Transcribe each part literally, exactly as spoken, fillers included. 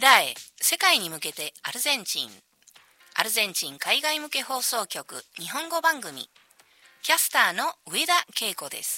ラエ世界に向けてアルゼンチンアルゼンチン海外向け放送局日本語番組キャスターの上田恵子です。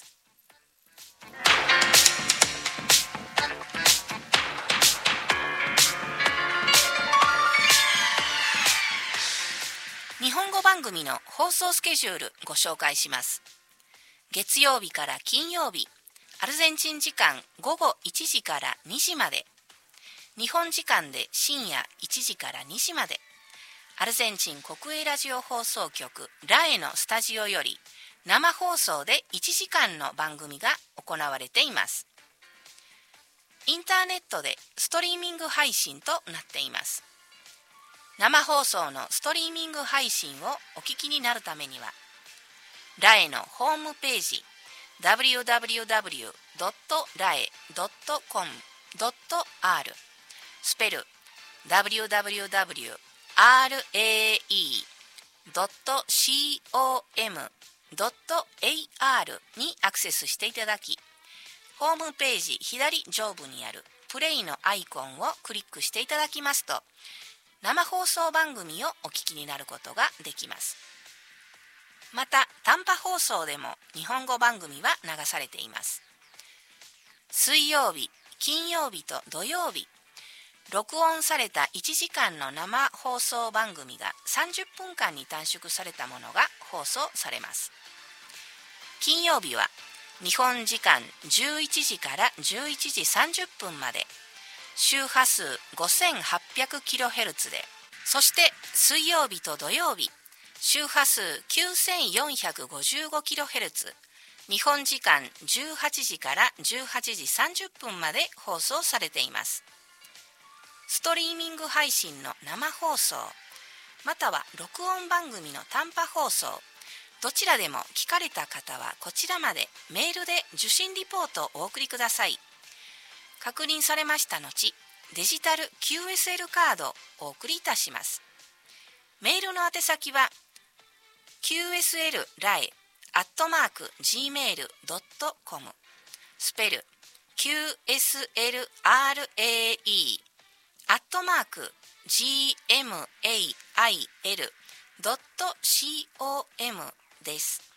日本語番組の放送スケジュールご紹介します。月曜日から金曜日、アルゼンチン時間ごごいちじからにじまで、日本時間で深夜いちじからにじまで、アルゼンチン国営ラジオ放送局ラエのスタジオより生放送でいちじかんの番組が行われています。インターネットでストリーミング配信となっています。生放送のストリーミング配信をお聞きになるためには、ラエのホームページ ダブリューダブリューダブリュードットラエドットコムドットアール スペル ダブリューダブリューダブリューアールエーイードットコムドットエーアール にアクセスしていただき、ホームページ左上部にあるプレイのアイコンをクリックしていただきますと、生放送番組をお聞きになることができます。また短波放送でも日本語番組は流されています。水曜日、金曜日と土曜日、録音されたいちじかんの生放送番組がさんじゅっぷんかんに短縮されたものが放送されます。金曜日は日本時間じゅういちじからじゅういちじさんじゅっぷんまで、周波数 ごせんはっぴゃくキロヘルツ で、そして水曜日と土曜日、周波数 きゅうせんよんひゃくごじゅうごキロヘルツ、日本時間じゅうはちじからじゅうはちじさんじゅっぷんまで放送されています。ストリーミング配信の生放送、または録音番組の短波放送、どちらでも聞かれた方はこちらまでメールで受信リポートをお送りください。確認されました後、デジタル キューエスエル カードをお送りいたします。メールの宛先は キューエスエル ラエ アットマーク ジーメール ドットコム、 スペル キューエスエルアールエーイー アットマーク ジーエムエーアイエル ドットコム です。